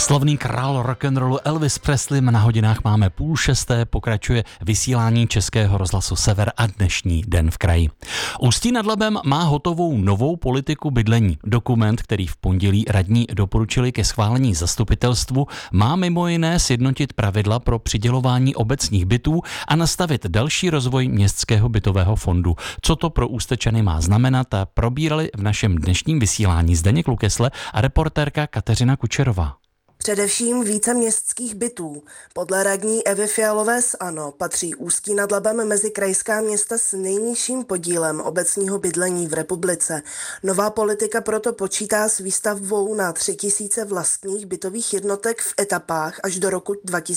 Slavný král rock'n'rollu Elvis Presley, na hodinách máme 5:30, pokračuje vysílání Českého rozhlasu Sever a dnešní Den v kraji. Ústí nad Labem má hotovou novou politiku bydlení. Dokument, který v pondělí radní doporučili ke schválení zastupitelstvu, má mimo jiné sjednotit pravidla pro přidělování obecních bytů a nastavit další rozvoj městského bytového fondu. Co to pro Ústečany má znamenat, probírali v našem dnešním vysílání Zdeněk Lukesle a reportérka Kateřina Kučerová. Především více městských bytů. Podle radní Evy Fialové z ANO patří Ústí nad Labem mezi krajská města s nejnižším podílem obecního bydlení v republice. Nová politika proto počítá s výstavbou na 3000 vlastních bytových jednotek v etapách až do roku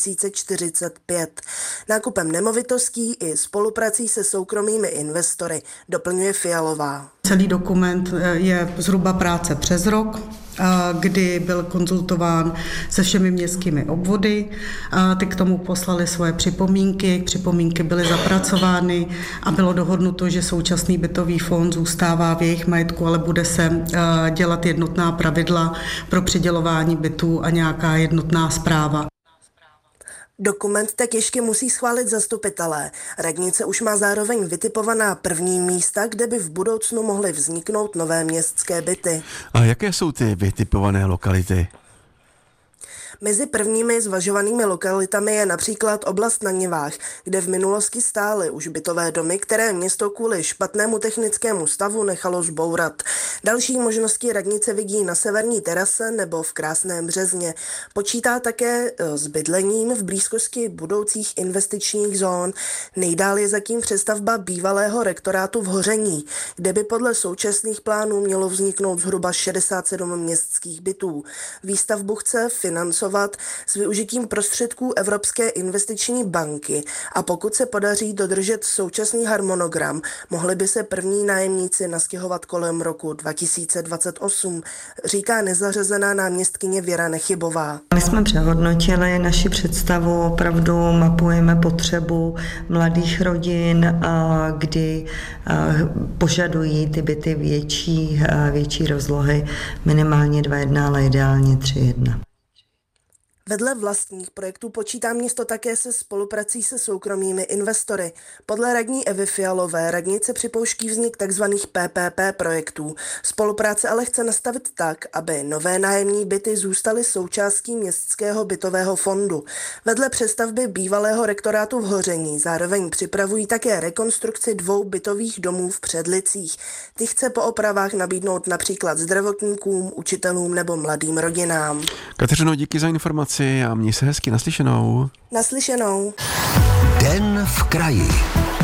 2045. Nákupem nemovitostí i spoluprací se soukromými investory, doplňuje Fialová. Celý dokument je zhruba práce přes rok, kdy byl konzultován se všemi městskými obvody. Ty k tomu poslali svoje připomínky, připomínky byly zapracovány a bylo dohodnuto, že současný bytový fond zůstává v jejich majetku, ale bude se dělat jednotná pravidla pro přidělování bytů a nějaká jednotná správa. Dokument tak ještě musí schválit zastupitelé. Radnice už má zároveň vytipovaná první místa, kde by v budoucnu mohly vzniknout nové městské byty. A jaké jsou ty vytipované lokality? Mezi prvními zvažovanými lokalitami je například oblast na Nivách, kde v minulosti stály už bytové domy, které město kvůli špatnému technickému stavu nechalo zbourat. Další možnosti radnice vidí na severní terase nebo v Krásném Březně. Počítá také s bydlením v blízkosti budoucích investičních zón. Nejdál je zatím přestavba bývalého rektorátu v Hoření, kde by podle současných plánů mělo vzniknout zhruba 67 městských bytů. Výstavbu chce financovat s využitím prostředků Evropské investiční banky a pokud se podaří dodržet současný harmonogram, mohli by se první nájemníci nastěhovat kolem roku 2028, říká nezařazená náměstkyně Věra Nechybová. My jsme přehodnotili naši představu, opravdu mapujeme potřebu mladých rodin, kdy požadují ty byty větší rozlohy, minimálně 2:1, ale ideálně 3:1. Vedle vlastních projektů počítá město také se spoluprací se soukromými investory. Podle radní Evy Fialové radnice připouští vznik tzv. PPP projektů. Spolupráce ale chce nastavit tak, aby nové nájemní byty zůstaly součástí městského bytového fondu. Vedle přestavby bývalého rektorátu v Hoření zároveň připravují také rekonstrukci 2 bytových domů v Předlicích. Ty chce po opravách nabídnout například zdravotníkům, učitelům nebo mladým rodinám. Kateřino, díky za informaci a měj se hezky, naslyšenou. Naslyšenou. Den v kraji.